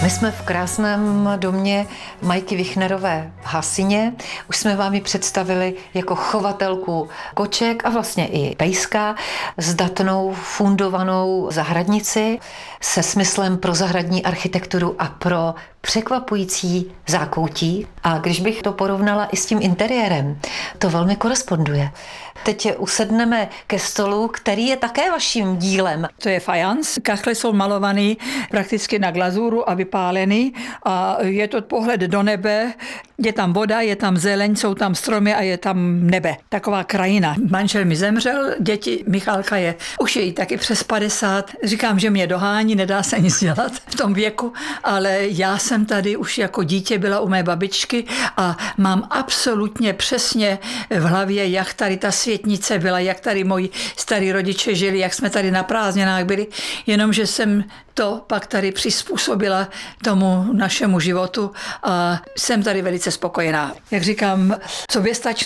My jsme v krásném domě Majky Vichnerové v Hasině. Už jsme vám ji představili jako chovatelku koček a vlastně i pejska, zdatnou fundovanou zahradnici se smyslem pro zahradní architekturu a pro překvapující zákoutí. A když bych to porovnala i s tím interiérem, to velmi koresponduje. Teď usedneme ke stolu, který je také vaším dílem. To je fajans. Kachle jsou malovaný prakticky na glazuru a vypálený a je to pohled do nebe. Je tam voda, je tam zeleň, jsou tam stromy a je tam nebe. Taková krajina. Manžel mi zemřel, děti, Michalka už je jí taky přes 50. Říkám, že mě dohání, nedá se nic dělat v tom věku, ale já jsem tady už jako dítě byla u mé babičky a mám absolutně přesně v hlavě, jak tady ta světnice byla, jak tady moji starí rodiče žili, jak jsme tady na prázdninách byli, jenomže jsem to pak tady přizpůsobila tomu našemu životu a jsem tady velice spokojená. Jak říkám, soběstačnost